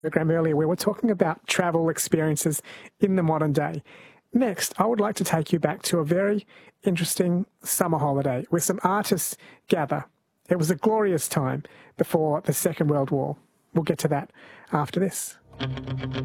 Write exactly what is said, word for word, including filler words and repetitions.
Program earlier, we were talking about travel experiences in the modern day. Next, I would like to take you back to a very interesting summer holiday where some artists gather. It was a glorious time before the Second World War. We'll get to that after this.